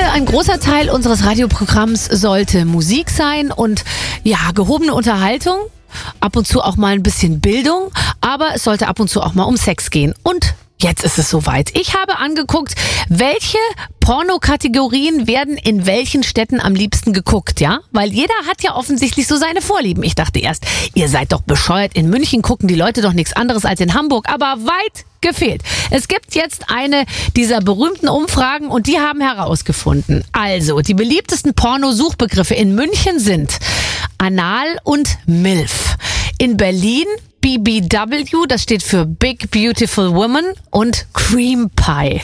ein großer Teil unseres Radioprogramms sollte Musik sein und ja, gehobene Unterhaltung, ab und zu auch mal ein bisschen Bildung, aber es sollte ab und zu auch mal um Sex gehen. Und jetzt ist es soweit. Ich habe angeguckt, welche Pornokategorien werden in welchen Städten am liebsten geguckt, ja? Weil jeder hat ja offensichtlich so seine Vorlieben. Ich dachte erst, ihr seid doch bescheuert. In München gucken die Leute doch nichts anderes als in Hamburg. Aber weit gefehlt. Es gibt jetzt eine dieser berühmten Umfragen und die haben herausgefunden. Also, die beliebtesten Pornosuchbegriffe in München sind Anal und MILF. In Berlin BBW, das steht für Big Beautiful Woman, und Cream Pie.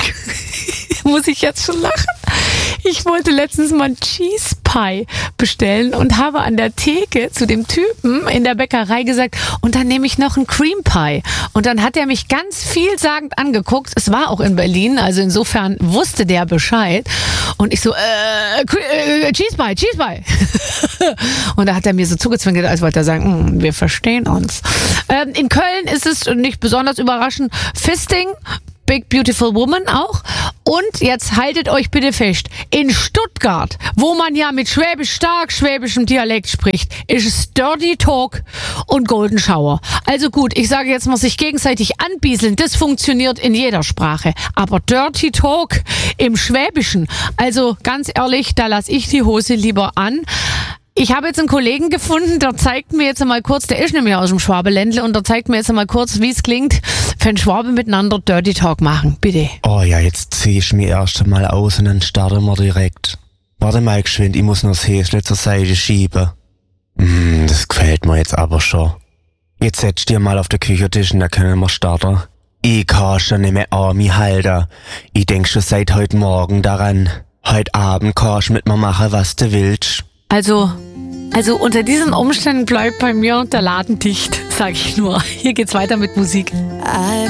Muss ich jetzt schon lachen? Ich wollte letztens mal ein Cheese Pie bestellen und habe an der Theke zu dem Typen in der Bäckerei gesagt, und dann nehme ich noch ein Cream Pie. Und dann hat er mich ganz vielsagend angeguckt. Es war auch in Berlin, also insofern wusste der Bescheid. Und ich so, Cheese Pie. Und da hat er mir so zugezwinkert, als wollte er sagen, wir verstehen uns. In Köln ist es nicht besonders überraschend Fisting, Big Beautiful Woman auch. Und jetzt haltet euch bitte fest, in Stuttgart, wo man ja mit schwäbischem Dialekt spricht, ist es Dirty Talk und Golden Shower. Also gut, ich sage jetzt mal, sich gegenseitig anbieseln, das funktioniert in jeder Sprache. Aber Dirty Talk im Schwäbischen, also ganz ehrlich, da lasse ich die Hose lieber an. Ich habe jetzt einen Kollegen gefunden, der zeigt mir jetzt einmal kurz, der ist nämlich aus dem Schwabeländle, und der zeigt mir jetzt einmal kurz, wie es klingt, wenn Schwaben miteinander Dirty Talk machen. Bitte. Oh ja, jetzt zieh ich mich erst einmal aus und dann starten wir direkt. Warte mal geschwind, ich muss noch das Häsle zur Seite schieben. Das gefällt mir jetzt aber schon. Jetzt setz dir mal auf den Küchentisch und da können wir starten. Ich kann schon nicht mehr an mich halten. Ich denk schon seit heute Morgen daran. Heute Abend kannst du mit mir machen, was du willst. Also unter diesen Umständen bleibt bei mir der Laden dicht, sag ich nur. Hier geht's weiter mit Musik.